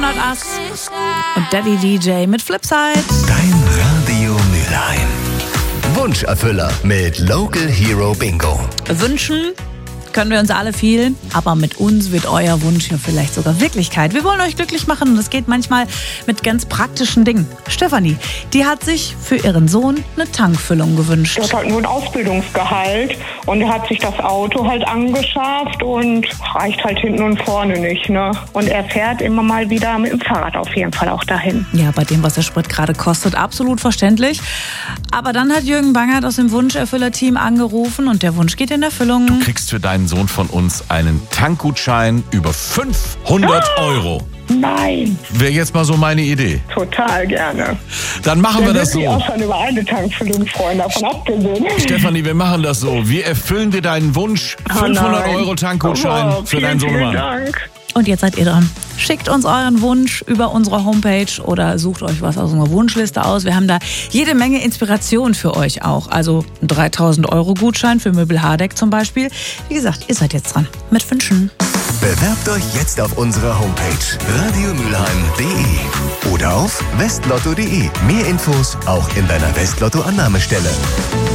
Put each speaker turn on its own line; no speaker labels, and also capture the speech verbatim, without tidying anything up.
Donald Ass und Daddy D J mit Flipside.
Dein Radio Mülheim. Wunscherfüller mit Local Hero Bingo.
Wünschen können wir uns alle viel, aber mit uns wird euer Wunsch ja vielleicht sogar Wirklichkeit. Wir wollen euch glücklich machen und es geht manchmal mit ganz praktischen Dingen. Stefanie, die hat sich für ihren Sohn eine Tankfüllung gewünscht.
Er hat halt nur ein Ausbildungsgehalt und er hat sich das Auto halt angeschafft und reicht halt hinten und vorne nicht, ne? Und er fährt immer mal wieder mit dem Fahrrad auf jeden Fall auch dahin.
Ja, bei dem, was der Sprit gerade kostet, absolut verständlich. Aber dann hat Jürgen Bangert aus dem Wunscherfüller-Team angerufen und der Wunsch geht in Erfüllung.
Du kriegst für deinen Sohn von uns einen Tankgutschein über fünfhundert Euro.
Nein,
Wäre jetzt mal so meine Idee.
total gerne.
Dann machen wir
Der
das
wird sich auch
so.
schon über eine Tankfüllung freuen, davon abgesehen.
Stefanie, wir machen das so. Wir erfüllen dir deinen Wunsch. fünfhundert
nein.
Euro Tankgutschein
Oh,
für
vielen,
deinen
vielen
Sohnemann.
Dank.
Und jetzt seid ihr dran. Schickt uns euren Wunsch über unsere Homepage oder sucht euch was aus unserer Wunschliste aus. Wir haben da jede Menge Inspiration für euch auch. Also ein dreitausend Euro Gutschein für Möbel Hardeck zum Beispiel. Wie gesagt, ihr seid jetzt dran mit Wünschen.
Bewerbt euch jetzt auf unserer Homepage radiomülheim punkt de oder auf westlotto punkt de. Mehr Infos auch in deiner Westlotto-Annahmestelle.